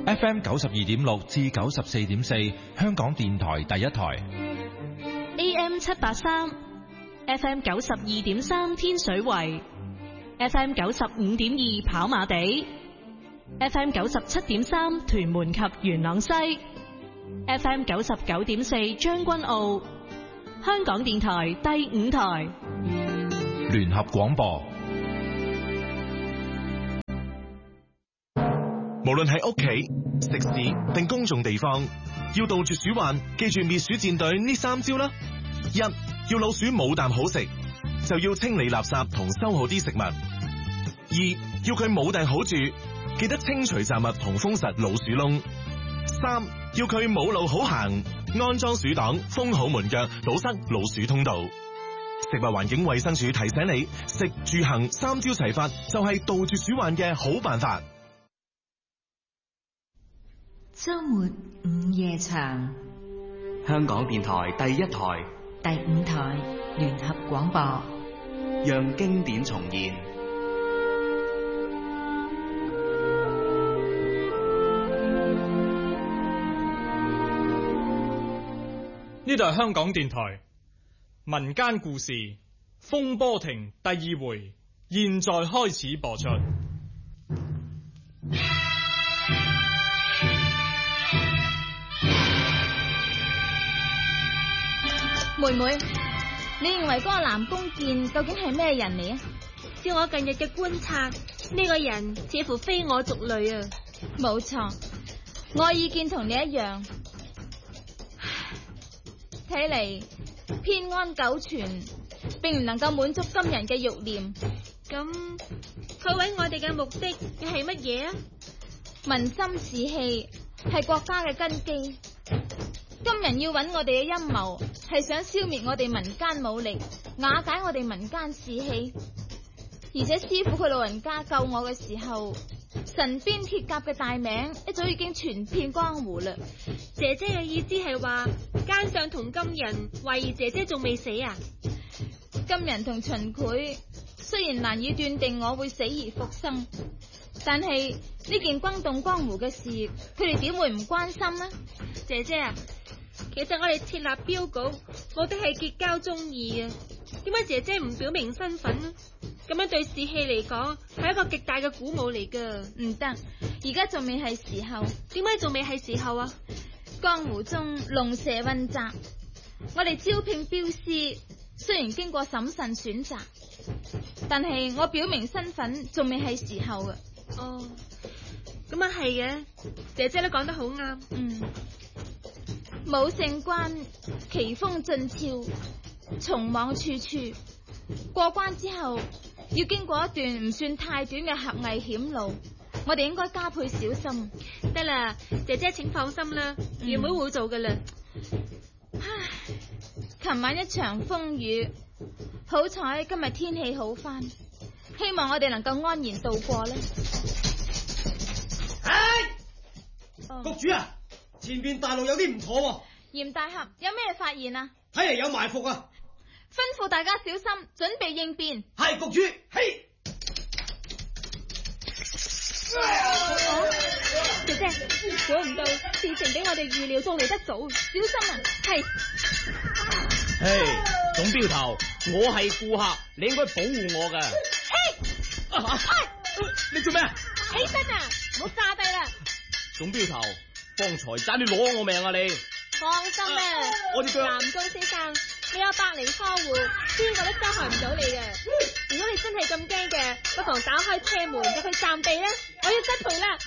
FM 92.6至94.4，香港電台第一台。 AM 783 FM 92.3天水圍 FM 95.2跑馬地 FM 97.3屯門及元朗西 FM 99.4將軍澳，香港電台第5台聯合廣播。 無論喺屋企、食肆定公眾地方，要杜絕鼠患，記住滅鼠戰隊呢3招啦。一，要老鼠冇啖好食，就要清理垃圾同收好啲食物。2，要佢冇埞好住，記得清除雜物同封實老鼠窿。3，要佢冇路好行，安裝鼠擋，封好門腳，堵塞老鼠通道。食物環境衛生署提醒你，食住行3招齊發，就係杜絕鼠患嘅好辦法。 周末午夜場， 香港電台第1台、 第5台聯合廣播， 讓經典重現。 呢度係香港電台民間故事《風波亭》第2回，現在開始播出。 妹妹，你認為嗰個南宮健究竟係咩人嚟啊？ 照我近日嘅觀察，呢個人似乎非我族類啊。 冇錯，我意見同你一樣。睇嚟偏安九存，並唔能夠滿足今人嘅欲念。 咁佢搵我哋嘅目的又係乜嘢啊？ 民心士氣係國家嘅根基。今人要揾我哋嘅陰謀，係想消滅我哋民間武力，瓦解我哋民間士氣。而且師傅佢老人家救我嘅時候，神鞭鐵甲嘅大名一早已經傳遍江湖啦。 姐姐嘅意思係話，奸相同金人懷疑姐姐仲未死啊？ 金人同秦檜雖然難以斷定我會死而復生，但係呢件轟動江湖嘅事，佢哋點會唔關心呢？ 姐姐啊，其實我哋設立標局，我都係結交中意啊。點解姐姐唔表明身份呢？咁樣對士氣嚟講係一個極大嘅鼓舞嚟噶。 唔得，而家仲未係時候。 點解仲未係時候啊？ 江湖中龍蛇混雜，我哋招聘鏢師，雖然經過審慎選擇，但係我表明身份仲未係時候啊。 哦，咁啊係嘅，姐姐都講得好啱。 武勝關奇峰峻峭，重網處處，過關之後要經過一段唔算太短嘅狹隘險路，我哋應該加倍小心。 得啦，姐姐請放心啦，二妹會做噶啦。 唉，琴晚一場風雨，好彩今日天氣好翻，希望我哋能夠安然度過啦。 局主啊，前邊大路有啲唔妥喎。 嚴大俠有咩發現啊？ 睇嚟有埋伏啊！ 吩咐大家小心，準備應變。 係局主，嘿！ 姐姐，估唔到事情比我哋預料中嚟得早，小心啊！係。 總標頭，我係顧客，你應該保護我噶。你做咩？ 起身啊！唔好炸低啦！ 總標頭，方才差啲攞我命啊你！ 放心啦，南宮先生，你有百靈呵護，邊個都傷害唔到你嘅。如果你真係咁驚嘅，不妨打開車門入去暫避啦。我要失陪啦！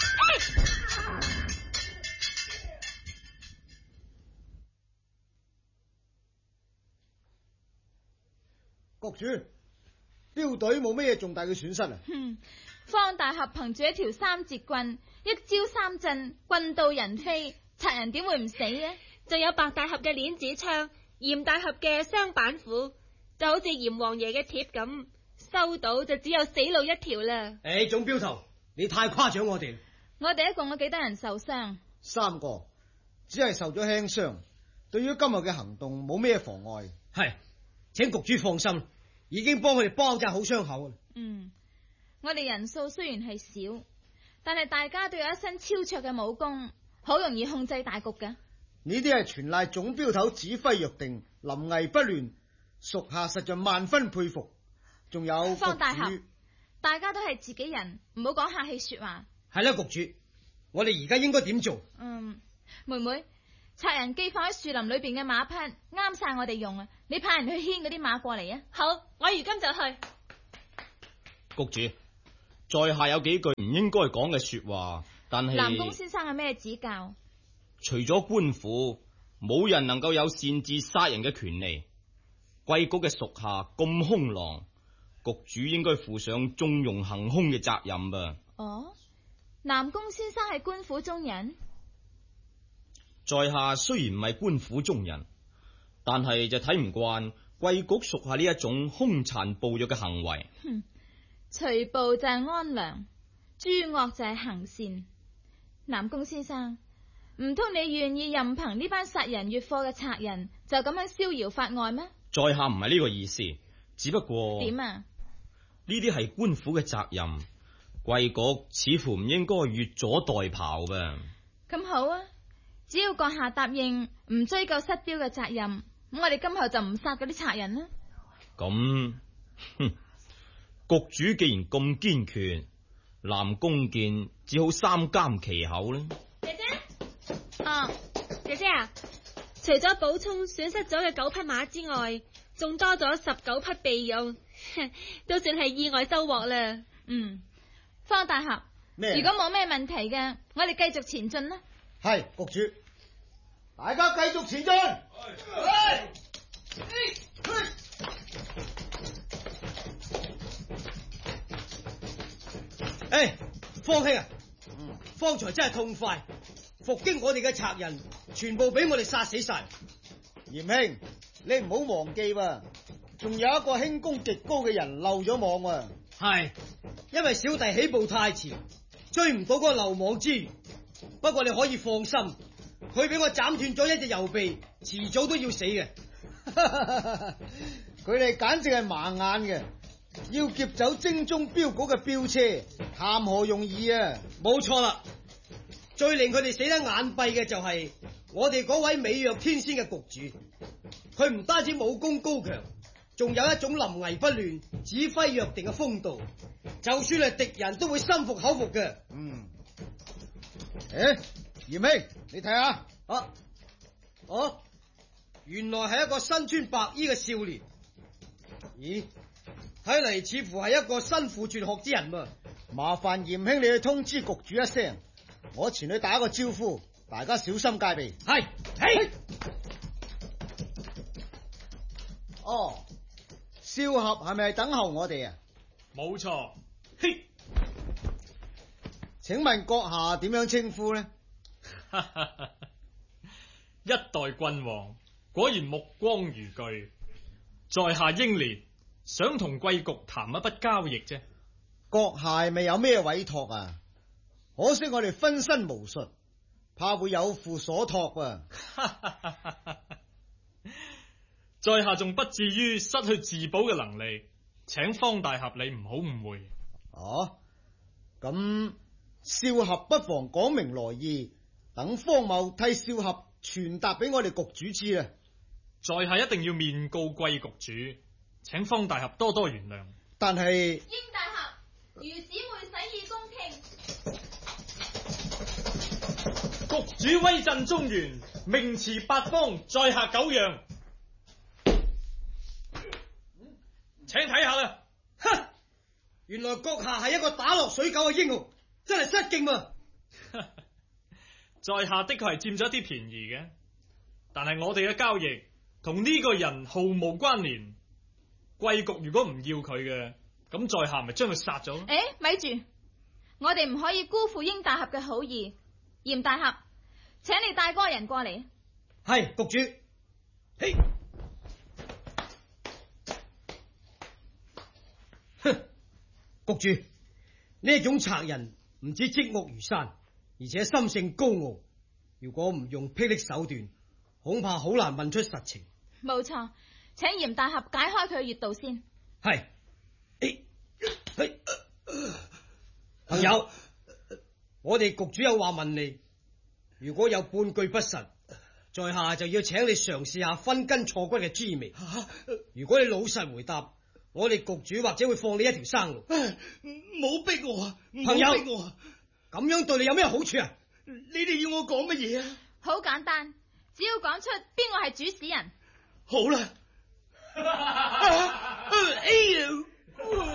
局主，鏢隊冇咩重大嘅損失啊？ 方大俠憑住一條三節棍，一招三震，棍到人飛，賊人點會唔死呢？ 仲有白大俠嘅鏈子槍，嚴大俠嘅雙板斧，就好似嚴王爺嘅貼咁，收到就只有死路一條啦。 總鏢頭，你太誇獎我哋。 我哋一共有幾多人受傷？3 個，只係受咗輕傷，對於今日嘅行動冇咩妨礙。係，請局主放心，已經幫佢哋包紮好傷口。 我哋人數雖然係少， 但係大家都有一身超卓嘅武功，好容易控制大局㗎。 呢啲係全賴總標頭指揮若定，臨危不亂，屬下實在萬分佩服。仲有方大俠，大家都係自己人，唔好講客氣說話。 係啦，局主，我哋而家應該點做？ 妹妹，賊人寄放喺樹林裏邊嘅馬匹啱晒我哋用啊！你派人去牽嗰啲馬過嚟啊！ 好，我如今就去。 局主，在下有幾句唔應該講嘅說話，但係南宮先生有咩指教？ 除咗官府，冇人能夠有擅自殺人嘅權利。貴局嘅屬下咁凶狼，局主應該負上縱容行凶嘅責任吧？ 哦，南宮先生係官府中人。 在下雖然唔係官府中人，但係就睇唔慣貴局屬下呢一種凶殘暴虐嘅行為。 除暴就係安良，諸惡就係行善。南宮先生，唔通你願意任憑呢班殺人越貨嘅賊人就咁樣逍遙法外咩？ 在下唔係呢個意思，只不過點啊？ 呢啲係官府嘅責任，貴局似乎唔應該越俎代庖吧？咁好啊，只要閣下答應唔追究失標嘅責任，咁我哋今後就唔殺嗰啲賊人啦。 咁，局主既然咁堅決，南宮健只好三緘其口啦。 姐姐，姐姐啊，除咗補充損失咗嘅9匹馬之外，仲多咗19匹備用，都算係意外收穫啦。 方大俠，如果冇咩問題嘅，我哋繼續前進啦。 係局主，大家繼續前進。 方兄啊，方才真係痛快，伏擊我哋嘅賊人全部俾我哋殺死晒。 嚴兄，你唔好忘記喎，仲有一個輕功極高嘅人漏咗網喎。 係，因為小弟起步太遲，追唔到嗰個漏網之魚。不過你可以放心，佢俾我斬斷咗一隻右臂，遲早都要死嘅。 佢哋簡直係盲眼嘅，要劫走精忠標局嘅標車，談何容易啊！ 冇錯啦，最令佢哋死得眼閉嘅就係我哋嗰位美若天仙嘅局主，佢唔單止武功高強，仲有一種臨危不亂、指揮若定嘅風度，就算係敵人都會心服口服嘅。 嚴兄，你睇下， 原來係一個身穿白衣嘅少年。咦，睇嚟似乎係一個身負絕學之人噃。 麻煩嚴兄你去通知局主一聲，我前去打個招呼，大家小心戒備。 係。 少俠係咪等候我哋啊？ 冇錯。 請問閣下點樣稱呼呢？ 一代郡王果然目光如炬，在下英烈想同貴局談一筆交易啫。 閣下咪有咩委託啊？可惜我哋分身無術，怕會有負所託啊。 在下仲不至於失去自保嘅能力，請方大俠你唔好誤會。 咁少俠不妨講明來意，等方某替少俠傳達俾我哋局主知啊。 在下一定要面告貴局主，請方大俠多多原諒。 但係英大俠，如姊妹洗耳恭聽。 局主威震中原，名馳八方，在下久仰。請睇下啦。 原來閣下係一個打落水狗嘅英雄，真係失敬啊。 在下的確係佔咗一啲便宜嘅，但係我哋嘅交易同呢個人毫無關聯。貴局如果唔要佢嘅，咁在下咪將佢殺咗。 咪住，我哋唔可以辜負英大俠嘅好意。嚴大俠，請你帶嗰個人過嚟。 係，局主。局主，呢種賊人唔止積惡如山，而且心性高傲。如果唔用霹靂手段，恐怕好難問出實情。 冇錯，請嚴大俠解開佢嘅穴道先。 係。朋友， 我哋局主有話問你，如果有半句不實，在下就要請你嘗試下分筋錯骨嘅滋味。如果你老實回答，我哋局主或者會放你一條生路。 唔好逼我啊！ 朋友， 唔好逼我啊！ 咁樣對你有咩好處啊？ 你哋要我講乜嘢啊？ 好簡單，只要講出邊個係主使人。 好啦。哎呀！